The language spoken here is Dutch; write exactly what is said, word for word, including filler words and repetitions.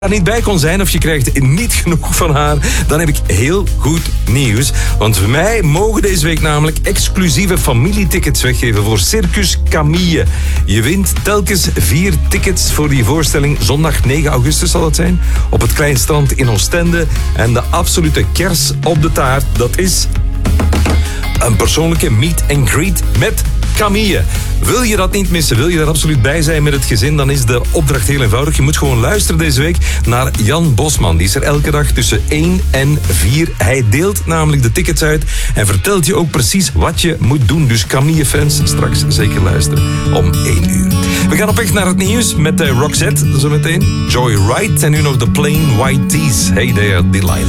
er niet bij kon zijn of je krijgt niet genoeg van haar, dan heb ik heel goed nieuws. Want wij mogen deze week namelijk exclusieve familietickets weggeven voor Circus Camille. Je wint telkens vier tickets voor die voorstelling. Zondag negen augustus zal het zijn. Op het Klein Strand in Oostende. En de absolute kers op de taart, dat is een persoonlijke meet and greet met Camille. Wil je dat niet missen? Wil je er absoluut bij zijn met het gezin? Dan is de opdracht heel eenvoudig. Je moet gewoon luisteren deze week naar Jan Bosman. Die is er elke dag tussen één en vier. Hij deelt namelijk de tickets uit en vertelt je ook precies wat je moet doen. Dus Camille-fans, straks zeker luisteren om één uur. We gaan op weg naar het nieuws met uh, Roxette. Zometeen Joy Ride en nu nog de Plain White Tees. Hey there, Delilah.